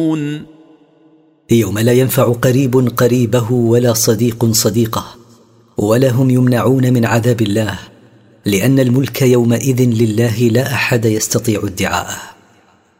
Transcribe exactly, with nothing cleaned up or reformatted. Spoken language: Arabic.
يوم لا ينفع قريب قريبه ولا صديق صديقه، ولا هم يمنعون من عذاب الله، لأن الملك يومئذ لله لا أحد يستطيع ادعاءه.